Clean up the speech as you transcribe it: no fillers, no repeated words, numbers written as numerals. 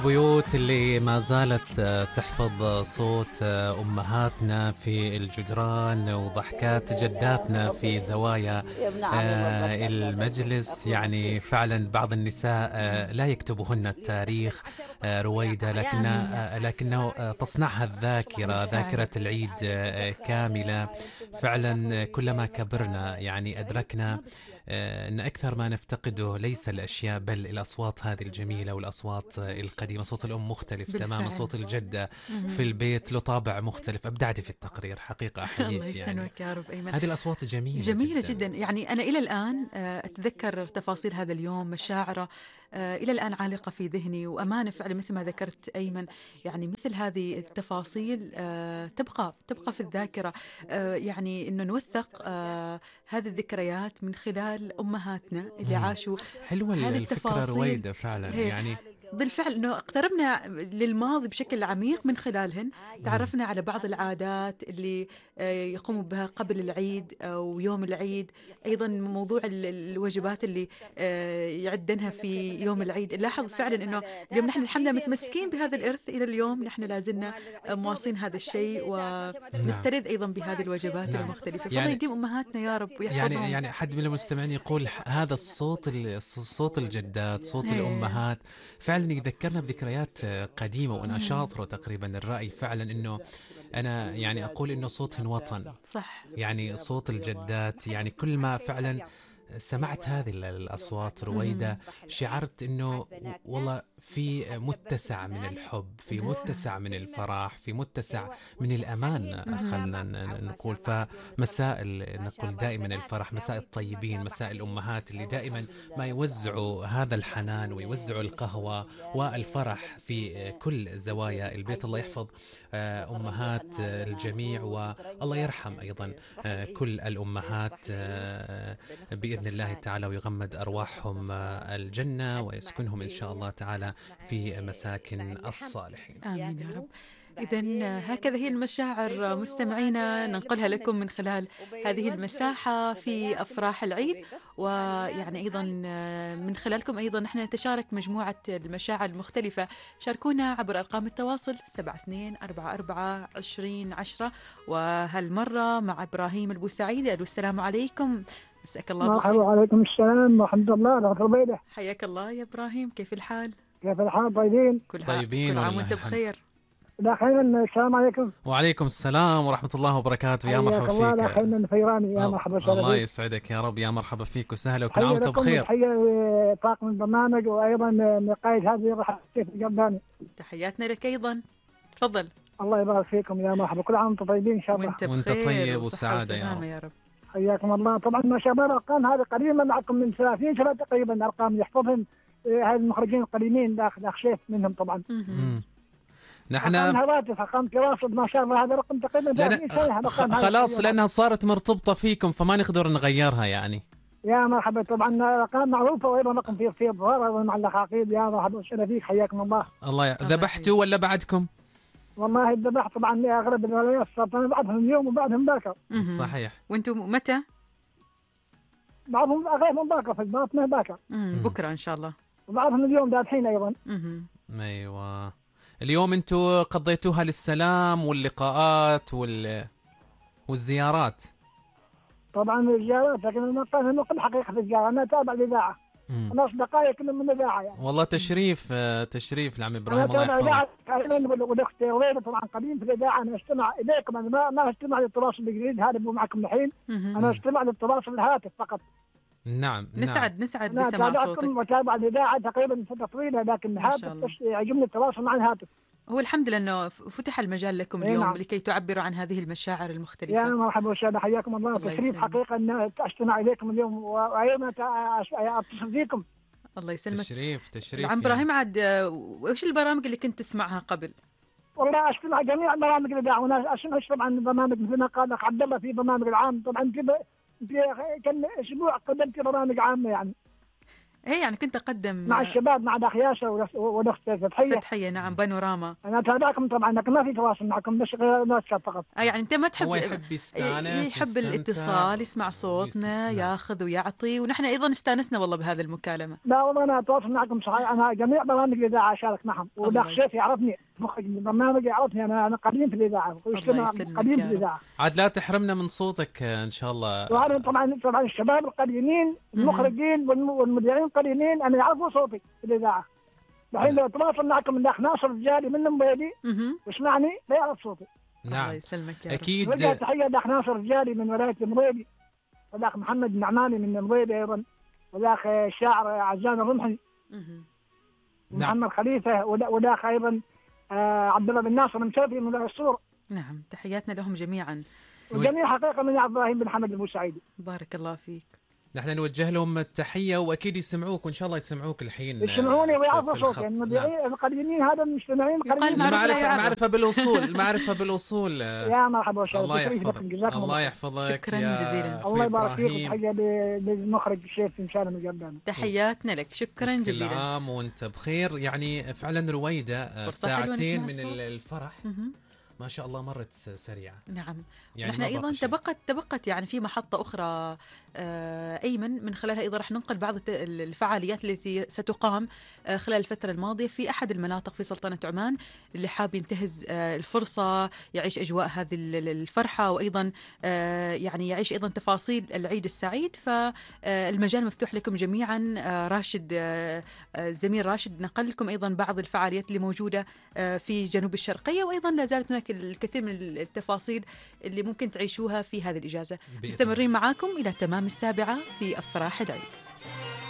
البيوت اللي ما زالت تحفظ صوت أمهاتنا في الجدران وضحكات جداتنا في زوايا نعم والله تذكرت المجلس. أفواسي. يعني فعلا بعض النساء لا يكتبهن التاريخ رويدة، لكنه تصنعها الذاكرة، بالفعل. ذاكرة العيد كاملة. فعلا كلما كبرنا يعني أدركنا أن أكثر ما نفتقده ليس الأشياء بل الأصوات هذه الجميلة والأصوات القديمة. صوت الأم مختلف تماما، بالفعل. صوت الجدة في مهم. البيت له طابع مختلف. أبدعتي في التقرير حقيقة، الله أحييك يعني. يسلمك يا رب أيمن. هذه الأصوات جميلة جميلة جدا. جدا، يعني أنا إلى الآن أتذكر تفاصيل هذا اليوم، مشاعره إلى الآن عالقة في ذهني، وأمانة فعلا مثل ما ذكرت أيمن، يعني مثل هذه التفاصيل تبقى في الذاكرة. يعني إنه نوثق هذه الذكريات من خلال أمهاتنا اللي مم. عاشوا حلوة هذه الفكرة التفاصيل. رويدة فعلا هي يعني. بالفعل انه اقتربنا للماضي بشكل عميق من خلالهن، مم. تعرفنا على بعض العادات اللي يقوموا بها قبل العيد أو يوم العيد. أيضا موضوع الوجبات اللي يعدنها في يوم العيد. نلاحظ فعلا أنه اليوم نحن الحمد لله متمسكين بهذا الإرث إلى اليوم، نحن لازلنا مواصين هذا الشيء نعم ونسترد أيضا بهذه الوجبات نعم. المختلفة. فالله يعني يديم أمهاتنا يا رب يعني ويحفظهم. يعني حد من المستمعين يقول هذا الصوت، صوت الجدات، صوت إيه. الأمهات فعلا يذكرنا بذكريات قديمة. وأنا مم. شاطر تقريبا الرأي فعلا أنه أنا يعني أقول أنه صوتهن وطن. صح. يعني صوت الجدات، يعني كل ما فعلا سمعت هذه الأصوات مم. رويدة شعرت أنه والله في متسع من الحب، في بالفعل. متسع من الفرح، في متسع من الأمان. مهم. خلنا نقول فمساء نقول دائما الفرح، مساء الطيبين، مساء الأمهات اللي دائما ما يوزعوا هذا الحنان ويوزعوا القهوة والفرح في كل زوايا البيت. الله يحفظ أمهات الجميع، والله يرحم أيضا كل الأمهات بإذن الله تعالى، ويغمد أرواحهم الجنة ويسكنهم إن شاء الله تعالى في مساكن الصالحين. آمين يا رب. إذا هكذا هي المشاعر مستمعينا ننقلها لكم من خلال هذه المساحة في أفراح العيد، ويعني أيضا من خلالكم أيضا نحن نتشارك مجموعة المشاعر المختلفة. شاركونا عبر أرقام التواصل 7244 2010. وهالمرة مع إبراهيم البوسعيدي. السلام عليكم، مساك الله مرحبا، بالخير. وعليكم السلام ورحمة الله. دكتور بيدة، حياك الله يا إبراهيم، كيف الحال؟ كيف الحال؟ طيبين؟ طيبين كل عام ولله وأنت الحمد. بخير. داخلين. السلام عليكم. وعليكم السلام ورحمة الله وبركاته. يا مرحبا حياك الله. فيك. داخلين من فيراني. يا مرحبا وسهلا الله فيك. يسعدك يا رب. يا مرحبا فيك وسهلا، وكل عام تحية وانتم لكم بخير. وتحية لطاقم البرنامج، وأيضا لقائد هذه الرحلة الشيخ الجباني. تحياتنا لك أيضا، تفضل. الله يبارك فيكم. يا مرحبا، كل عام وانتم طيبين إن شاء الله. وانت وانت بخير طيب وصحة وسعادة يا وسلامة رب. يا رب. حياكم الله. طبعا ما شاء الله الأرقام هذه قديمة معكم من 30 سنة تقريبا، أرقام يحفظهم هذه المخرجين القديمين، داخل شيف منهم طبعا. مم. نحن أرقام هواتف، أرقام تواصل، ما شاء الله هذا رقم تقريبا 30 سنة. الأرقام هذه خلاص القديمة. لأنها صارت مرتبطة فيكم فما نقدر نغيرها يعني. يا مرحبا. طبعا ارقام معروفه، وايضا رقم في الظهر ايضا مع العقاقير. يا مرحبا وسهلا فيك، حياكم الله. الله الله ذبحتوا ولا بعدكم؟ والله الذبح طبعا اغلب الولايات سرطان، بعضهم اليوم وبعضهم باكر. مهم. صحيح. وانتم متى؟ بعضهم اغلبهم باكر، في الباطنه باكر، بكرة إن شاء الله. وبعضهم اليوم ذابحين ايضا. مهم. ايوه. اليوم انتوا قضيتوها للسلام واللقاءات والزيارات. طبعا الزيارات، لكن نقل حقيقه الزياره. انا تابع الاذاعه، انا اصدقائي كلهم من الاذاعه يعني. والله تشريف تشريف لعم انا ابراهيم، الله تابع يحفظك. الاذاعه والاختي وليلى طبعا قديم في الاذاعه. انا استمع اليكم، انا ما استمع للتواصل الجديد هذا اللي معكم الحين. مهم. انا استمع للتواصل الهاتف فقط. نعم نعم. نسعد أنا بسماع تابعكم صوتك. وتابع الإذاعة تقريبا فترة طويلة، لكن ما شاء الهاتف الله. بس يعجبني التواصل مع الهاتف. هو الحمد لله أنه فتح المجال لكم إيه اليوم نعم. لكي تعبروا عن هذه المشاعر يا المختلفة. مرحبا وسهلا، حياكم الله. الله تشريف يسلمك. حقيقة أن أستمع إليكم اليوم، وأيضا أتصل فيكم. الله يسلمك. تشريف عم إبراهيم عاد وش البرامج اللي كنت تسمعها قبل؟ والله أستمع جميع برامج الإذاعة، وأنا أسمع طبعا برنامج مثل ما قال الأخ عبد الله في برنامج العام. طبعا في كان أسبوع قدمت برامج عامة يعني. هي يعني كنت أقدم مع الشباب، مع الأخ ياسر والأخت فتحية. فتحية. نعم، بانوراما. أنا أتابعكم طبعا، لكن ما في تواصل معكم، بس نواتساب فقط. يعني أنت ما تحب، هو يحب يستانس، يحب يستمتع الاتصال، يسمع صوتنا، نعم. ياخذ ويعطي، ونحن أيضا استانسنا والله بهذه المكالمة. لا والله أنا أتواصل معكم صحيح، أنا جميع برامج الإذاعة أشارك معهم، والأخ شيف يعرفني، مخرج البرنامج يعرفني، أنا قديم في الإذاعة، الله يسلمك قديم في يا رب. الإذاعة. عاد لا تحرمنا من صوتك إن شاء الله. وأنا طبعا الشباب القديمين، المخرجين والمذيعين القديمين أنا يعرفوا صوتي في الإذاعة. الحين لو تواصل معكم الأخ ناصر الجالي من المبيدي واسمعني لا يعرف صوتي. نعم الله يسلمك يا رب. أكيد. وجه تحية الأخ ناصر الجالي من ولاية المبيدي، والأخ محمد النعماني من المبيدي أيضا، والأخ الشاعر عزام الرمحي، محمد خليفة، والأخ أيضا عبد الله بن ناصر المسافي من الصور. نعم، تحياتنا لهم جميعا، وجميع حقيقة من إبراهيم بن حمد البوسعيدي. بارك الله فيك. نحن نوجه لهم التحية، وأكيد يسمعوك، وإن شاء الله يسمعوك الحين. يسمعوني ويعرفوا صوتي، المذيعين القديمين هذا المستمعين القديمين. المعرفة بالوصول، المعرفة بالوصول. يا مرحبا وسهلا. الله يحفظك، الله يحفظك. شكرا جزيلا. الله يبارك فيك، وتحية للمخرج الشيخ إنسان المجبان. تحياتنا لك، شكرا جزيلا. كل عام وأنت بخير. يعني فعلا رويدة ساعتين من الفرح ما شاء الله مرت سريعة. نعم. يعني نحن أيضا تبقت يعني في محطة أخرى أيمن، من خلالها أيضا رح ننقل بعض الفعاليات التي ستقام خلال الفترة الماضية في أحد المناطق في سلطنة عمان. اللي حاب ينتهز الفرصة يعيش أجواء هذه الفرحة، وأيضا يعني يعيش أيضا تفاصيل العيد السعيد، فالمجال مفتوح لكم جميعا. راشد زميل راشد نقل لكم أيضا بعض الفعاليات اللي موجودة في جنوب الشرقية، وأيضا لا زالت هناك الكثير من التفاصيل اللي ممكن تعيشوها في هذه الإجازة. مستمرين معاكم إلى تمام 7 في أفراح العيد.